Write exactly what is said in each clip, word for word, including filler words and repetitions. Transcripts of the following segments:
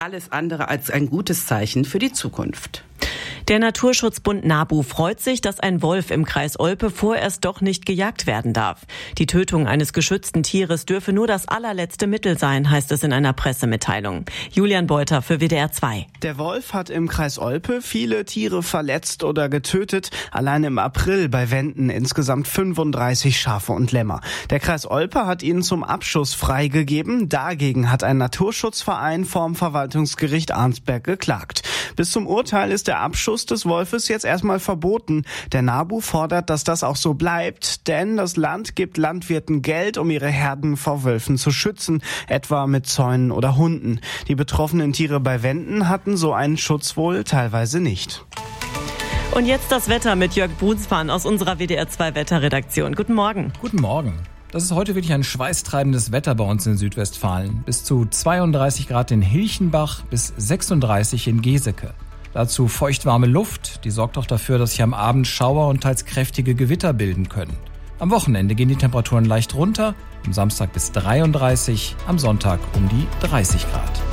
Alles andere als ein gutes Zeichen für die Zukunft. Der Naturschutzbund NABU freut sich, dass ein Wolf im Kreis Olpe vorerst doch nicht gejagt werden darf. Die Tötung eines geschützten Tieres dürfe nur das allerletzte Mittel sein, heißt es in einer Pressemitteilung. Julian Beuter für W D R zwei. Der Wolf hat im Kreis Olpe viele Tiere verletzt oder getötet. Allein im April bei Wenden insgesamt fünfunddreißig Schafe und Lämmer. Der Kreis Olpe hat ihn zum Abschuss freigegeben. Dagegen hat ein Naturschutzverein vorm Verwaltungsgericht Arnsberg geklagt. Bis zum Urteil ist der Abschuss des Wolfes jetzt erstmal verboten. Der NABU fordert, dass das auch so bleibt, denn das Land gibt Landwirten Geld, um ihre Herden vor Wölfen zu schützen, etwa mit Zäunen oder Hunden. Die betroffenen Tiere bei Wenden hatten so einen Schutz wohl teilweise nicht. Und jetzt das Wetter mit Jörg Brunspan aus unserer W D R zwei Wetterredaktion. Guten Morgen. Guten Morgen. Das ist heute wirklich ein schweißtreibendes Wetter bei uns in Südwestfalen. Bis zu zweiunddreißig Grad in Hilchenbach, bis sechsunddreißig in Geseke. Dazu feuchtwarme Luft, die sorgt auch dafür, dass sich am Abend Schauer und teils kräftige Gewitter bilden können. Am Wochenende gehen die Temperaturen leicht runter, am Samstag bis dreiunddreißig, am Sonntag um die dreißig Grad.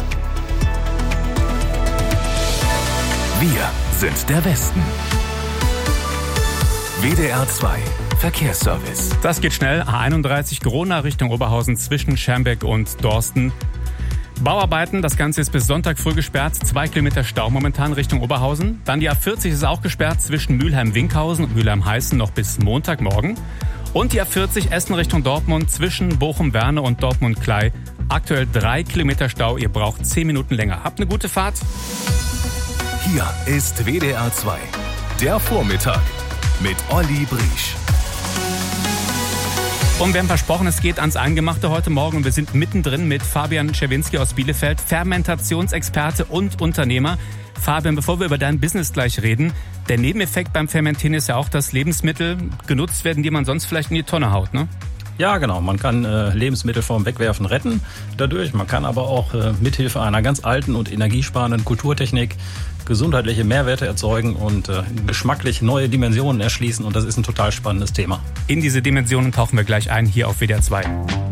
Wir sind der Westen. W D R zwei Verkehrsservice. Das geht schnell. A einunddreißig Grona Richtung Oberhausen zwischen Schermbeck und Dorsten. Bauarbeiten, das Ganze ist bis Sonntag früh gesperrt. Zwei Kilometer Stau momentan Richtung Oberhausen. Dann die A vierzig ist auch gesperrt zwischen Mülheim-Winkhausen und Mülheim-Heißen noch bis Montagmorgen. Und die A vierzig Essen Richtung Dortmund zwischen Bochum-Werne und Dortmund-Klei. Aktuell drei Kilometer Stau. Ihr braucht zehn Minuten länger. Habt eine gute Fahrt. Hier ist W D R zwei. Der Vormittag mit Olli Briesch. Und wir haben versprochen, es geht ans Eingemachte heute Morgen. Und wir sind mittendrin mit Fabian Czerwinski aus Bielefeld, Fermentationsexperte und Unternehmer. Fabian, bevor wir über dein Business gleich reden, der Nebeneffekt beim Fermentieren ist ja auch, dass Lebensmittel genutzt werden, die man sonst vielleicht in die Tonne haut, ne? Ja, genau. Man kann äh, Lebensmittel vom Wegwerfen retten dadurch. Man kann aber auch äh, mithilfe einer ganz alten und energiesparenden Kulturtechnik gesundheitliche Mehrwerte erzeugen und äh, geschmacklich neue Dimensionen erschließen. Und das ist ein total spannendes Thema. In diese Dimensionen tauchen wir gleich ein hier auf W D R zwei.